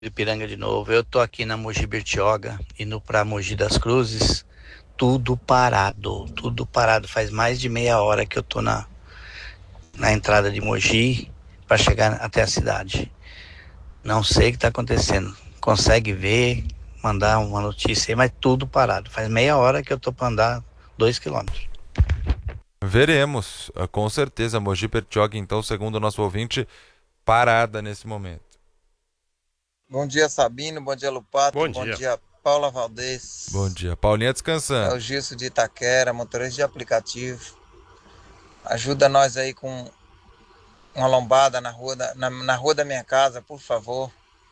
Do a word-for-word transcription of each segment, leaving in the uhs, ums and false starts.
Ipiranga de novo. Eu tô aqui na Mogi Bertioga, indo pra Mogi das Cruzes, tudo parado, tudo parado. Faz mais de meia hora que eu tô na, na entrada de Mogi para chegar até a cidade. Não sei o que tá acontecendo. Consegue ver, mandar uma notícia aí, mas tudo parado. Faz meia hora que eu tô pra andar dois quilômetros. Veremos, ah, com certeza. Mogi Bertioga, então, segundo o nosso ouvinte, parada nesse momento. Bom dia, Sabino. Bom dia, Lupato. Bom Bom dia. dia, Paula Bom Valdez. dia. Paulinha É descansando. o Gilson de Itaquera, motorista de aplicativo. Ajuda nós aí com uma lombada na rua da, na, na rua da minha casa, por favor.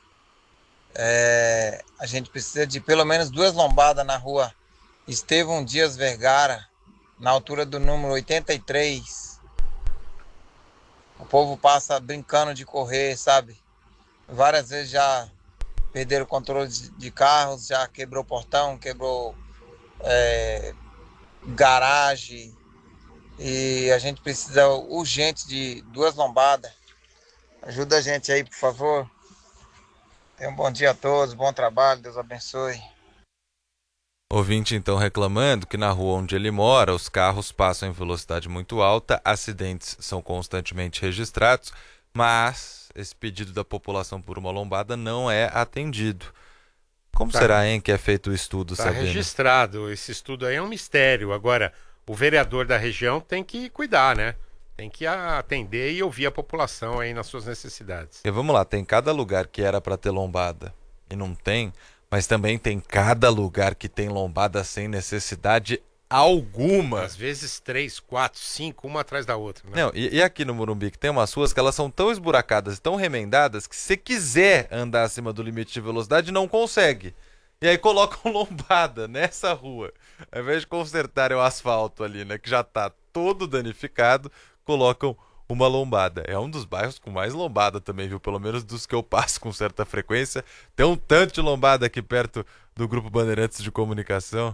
É, a gente precisa de pelo menos duas lombadas na rua Estevão Dias Vergara, na altura do número oitenta e três. O povo passa brincando de correr, sabe? Várias vezes já perderam o controle de, de carros, já quebrou portão, quebrou é, garagem. E a gente precisa urgente de duas lombadas. Ajuda a gente aí, por favor. Tenha um bom dia a todos, bom trabalho, Deus abençoe. Ouvinte, então, reclamando que na rua onde ele mora, os carros passam em velocidade muito alta, acidentes são constantemente registrados, mas esse pedido da população por uma lombada não é atendido. Como Tá, será, hein, que é feito o estudo, tá Sabino? registrado. Esse estudo aí é um mistério. Agora, o vereador da região tem que cuidar, né? Tem que atender e ouvir a população aí nas suas necessidades. E vamos lá, tem cada lugar que era para ter lombada e não tem, mas também tem cada lugar que tem lombada sem necessidade alguma. Às vezes três, quatro, cinco, uma atrás da outra, né? Não, e, e aqui no Morumbi que tem umas ruas que elas são tão esburacadas e tão remendadas que se você quiser andar acima do limite de velocidade, não consegue. E aí colocam lombada nessa rua. Ao invés de consertarem o asfalto ali, né, que já tá todo danificado, colocam uma lombada. É um dos bairros com mais lombada também, viu? Pelo menos dos que eu passo com certa frequência. Tem um tanto de lombada aqui perto do Grupo Bandeirantes de Comunicação.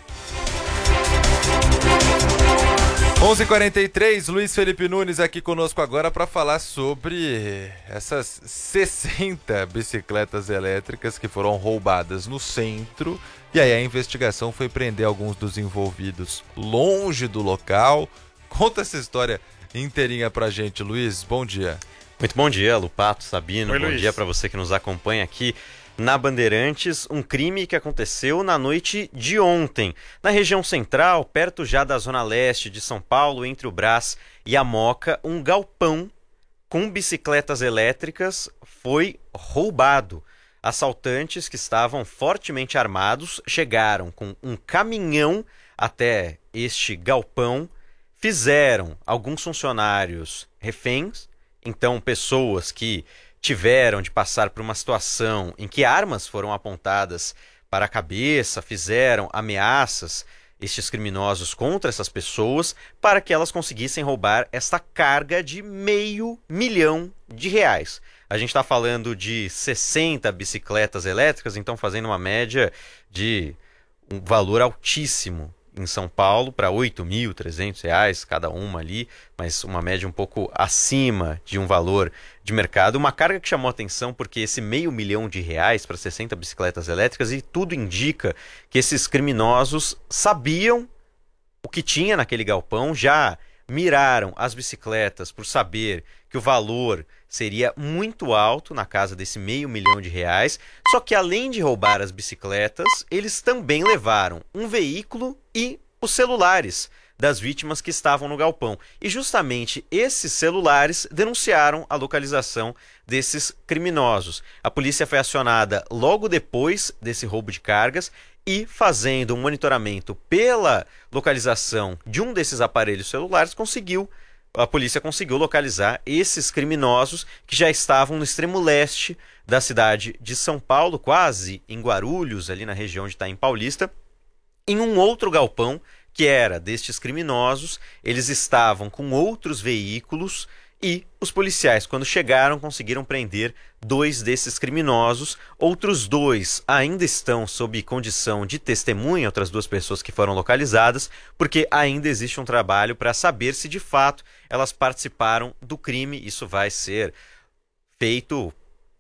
onze e quarenta e três, Luiz Felipe Nunes aqui conosco agora para falar sobre essas sessenta bicicletas elétricas que foram roubadas no centro. E aí a investigação foi prender alguns dos envolvidos longe do local. Conta essa história inteirinha pra gente, Luiz. Bom dia. Muito bom dia, Lupato, Sabino. Oi, bom Luiz. dia para você que nos acompanha aqui na Bandeirantes. Um crime que aconteceu na noite de ontem, na região central, perto já da zona leste de São Paulo, entre o Brás e a Moca. Um galpão com bicicletas elétricas foi roubado. Assaltantes que estavam fortemente armados chegaram com um caminhão até este galpão, fizeram alguns funcionários reféns, então pessoas que tiveram de passar por uma situação em que armas foram apontadas para a cabeça, fizeram ameaças, estes criminosos, contra essas pessoas, para que elas conseguissem roubar esta carga de meio milhão de reais. A gente está falando de sessenta bicicletas elétricas, então fazendo uma média de um valor altíssimo em São Paulo, para oito mil e trezentos reais cada uma ali, mas uma média um pouco acima de um valor de mercado. Uma carga que chamou atenção porque esse meio milhão de reais para sessenta bicicletas elétricas, e tudo indica que esses criminosos sabiam o que tinha naquele galpão, já miraram as bicicletas por saber que o valor seria muito alto, na casa desse meio milhão de reais. Só que além de roubar as bicicletas, eles também levaram um veículo e os celulares das vítimas que estavam no galpão. E justamente esses celulares denunciaram a localização desses criminosos. A polícia foi acionada logo depois desse roubo de cargas e, fazendo um monitoramento pela localização de um desses aparelhos celulares, conseguiu a polícia conseguiu localizar esses criminosos que já estavam no extremo leste da cidade de São Paulo, quase em Guarulhos, ali na região de Itaim Paulista, em um outro galpão que era destes criminosos. Eles estavam com outros veículos e os policiais, quando chegaram, conseguiram prender dois desses criminosos. Outros dois ainda estão sob condição de testemunha, outras duas pessoas que foram localizadas, porque ainda existe um trabalho para saber se de fato elas participaram do crime. Isso vai ser feito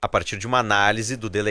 a partir de uma análise do delegado